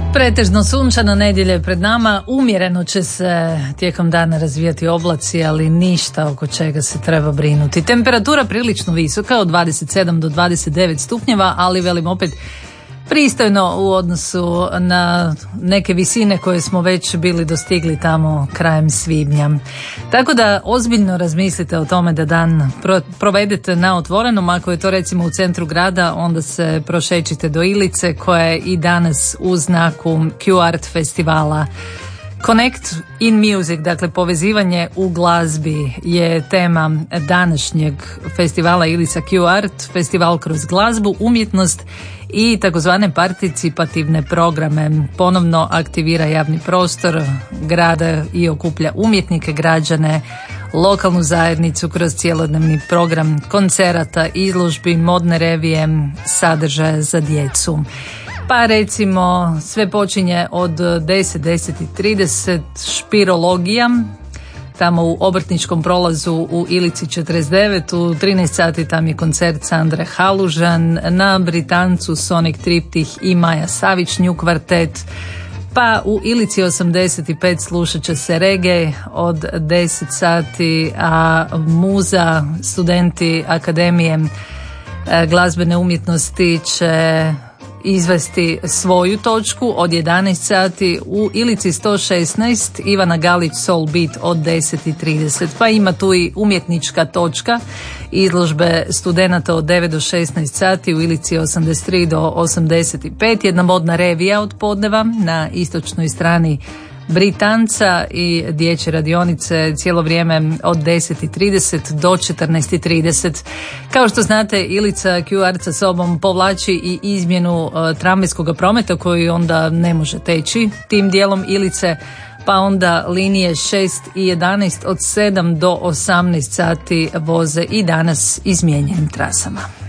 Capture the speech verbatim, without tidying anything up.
Pretežno sunčano, nedjelja je pred nama, umjereno će se tijekom dana razvijati oblaci, ali ništa oko čega se treba brinuti. Temperatura prilično visoka, od dvadeset sedam do dvadeset devet stupnjeva, ali velim opet pristojno u odnosu na neke visine koje smo već bili dostigli tamo krajem svibnja. Tako da ozbiljno razmislite o tome da dan pro- provedete na otvorenom. Ako je to recimo u centru grada, onda se prošećite do Ilice koja je i danas u znaku Q Art festivala. Connect in Music, dakle povezivanje u glazbi, je tema današnjeg festivala Ilica Q Art, festival kroz glazbu, umjetnost i takozvane participativne programe. Ponovno aktivira javni prostor grada i okuplja umjetnike, građane, lokalnu zajednicu kroz cjelodnevni program koncerata, izložbi, modne revije, sadržaje za djecu. Pa recimo sve počinje od deset, deset i trideset špirologija, tamo u Obrtničkom prolazu u Ilici četrdeset devet, u trinaest sati tam je koncert Sandre Halužan, na Britancu Sonic Triptih i Maja Savić New kvartet, pa u Ilici osamdeset pet slušat će se reggae od deset sati, a Muza, studenti Akademije glazbene umjetnosti će izvesti svoju točku od jedanaest sati. U Ilici sto šesnaest Ivana Galić Soul Beat od deset i trideset. Pa ima tu i umjetnička točka, izložbe studenata od devet do šesnaest sati, u Ilici osamdeset tri do osamdeset pet, jedna modna revija od podneva na istočnoj strani Britanca i dječje radionice cijelo vrijeme od deset i trideset do četrnaest i trideset. Kao što znate, Ilica Q Art sa sobom povlači i izmjenu uh, tramvajskog prometa koji onda ne može teći tim dijelom Ilice, pa onda linije šest i jedanaest od sedam do osamnaest sati voze i danas izmijenjenim trasama.